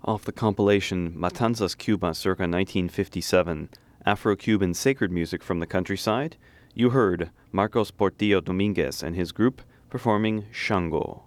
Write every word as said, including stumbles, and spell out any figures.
Off the compilation Matanzas Cuba circa nineteen fifty-seven, Afro-Cuban sacred music from the countryside, you heard Marcos Portillo Dominguez and his group performing Shango.